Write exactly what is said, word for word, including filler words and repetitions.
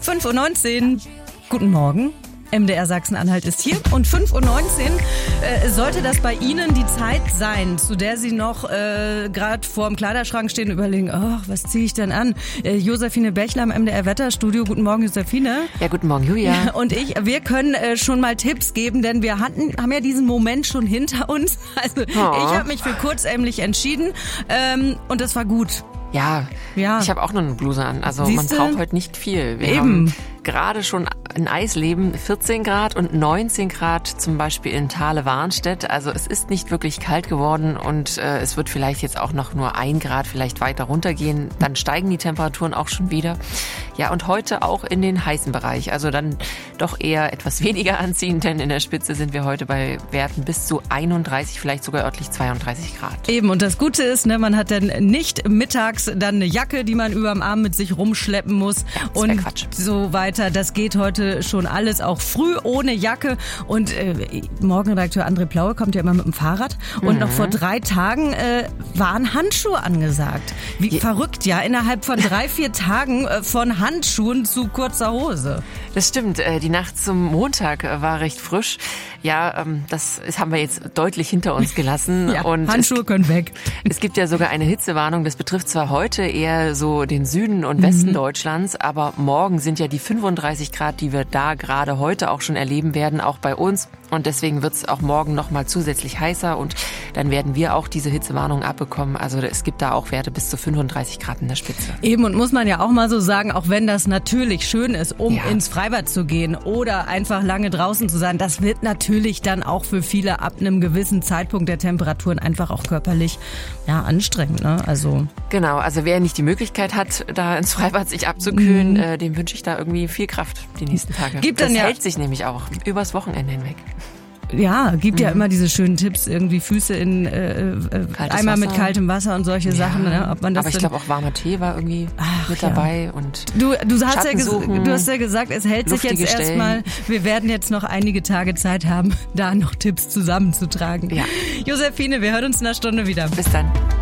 fünf Uhr neunzehn. Guten Morgen. M D R Sachsen-Anhalt ist hier und fünf Uhr neunzehn äh, sollte das bei Ihnen die Zeit sein, zu der Sie noch äh, gerade vor dem Kleiderschrank stehen und überlegen, ach, was ziehe ich denn an? Äh, Josephine Bechler im M D R Wetterstudio. Guten Morgen, Josephine. Ja, guten Morgen, Julia. Und ich, wir können äh, schon mal Tipps geben, denn wir hatten, haben ja diesen Moment schon hinter uns. Also oh. Ich habe mich für kurzärmlich entschieden ähm, und das war gut. Ja, ja. Ich habe auch noch eine Bluse an. Also Siehste? Man braucht heute nicht viel. Wir Eben. haben gerade schon in Eisleben vierzehn Grad und neunzehn Grad zum Beispiel in Thale-Warnstedt. Also es ist nicht wirklich kalt geworden und äh, es wird vielleicht jetzt auch noch nur ein Grad vielleicht weiter runtergehen. Dann steigen die Temperaturen auch schon wieder. Ja, und heute auch in den heißen Bereich. Also dann doch eher etwas weniger anziehen, denn in der Spitze sind wir heute bei Werten bis zu einunddreißig, vielleicht sogar örtlich zweiunddreißig Grad. Eben, und das Gute ist, ne, man hat dann nicht mittags dann eine Jacke, die man überm Arm mit sich rumschleppen muss. Ja, das und Quatsch. So weiter. Das geht heute schon alles, auch früh ohne Jacke. Und äh, Morgenredakteur André Plaue kommt ja immer mit dem Fahrrad. Und mhm. noch vor drei Tagen äh, waren Handschuhe angesagt. Wie Je- verrückt, ja. Innerhalb von drei, vier Tagen äh, von Handschuhen zu kurzer Hose. Das stimmt. Äh, die Nacht zum Montag äh, war recht frisch. Ja, ähm, das ist, haben wir jetzt deutlich hinter uns gelassen. ja, und Handschuhe es, können weg. Es gibt ja sogar eine Hitzewarnung. Das betrifft zwar heute eher so den Süden und Westen mhm. Deutschlands, aber morgen sind ja die fünfunddreißig Grad, die wir da gerade heute auch schon erleben werden, auch bei uns. Und deswegen wird es auch morgen noch mal zusätzlich heißer und dann werden wir auch diese Hitzewarnung abbekommen. Also es gibt da auch Werte bis zu fünfunddreißig Grad in der Spitze. Eben, und muss man ja auch mal so sagen, auch wenn das natürlich schön ist, um ja. ins Freibad zu gehen oder einfach lange draußen zu sein, das wird natürlich dann auch für viele ab einem gewissen Zeitpunkt der Temperaturen einfach auch körperlich ja, anstrengend. Ne? Also genau, also wer nicht die Möglichkeit hat, da ins Freibad sich abzukühlen, mhm. äh, dem wünsche ich da irgendwie viel Kraft die nächsten Tage. Gibt das dann ja hält sich nämlich auch übers Wochenende hinweg. Ja, gibt mhm. ja immer diese schönen Tipps, irgendwie Füße in äh, Eimer Wasser. Mit kaltem Wasser und solche ja, Sachen. Ne? Ob man das aber ich glaube auch warmer Tee war irgendwie Ach, mit ja. dabei. Und du, du, hast ja ges- suchen, du hast ja gesagt, es hält sich jetzt erstmal. Wir werden jetzt noch einige Tage Zeit haben, da noch Tipps zusammenzutragen. Ja. Josephine, wir hören uns in einer Stunde wieder. Bis dann.